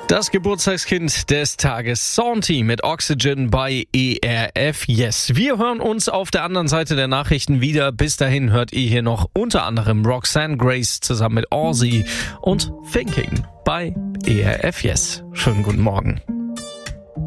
Das Geburtstagskind des Tages, Saunty mit Oxygen bei ERF Yes. Wir hören uns auf der anderen Seite der Nachrichten wieder. Bis dahin hört ihr hier noch unter anderem Roxanne Grace zusammen mit Ozzy und Thinking bei ERF Yes. Schönen guten Morgen.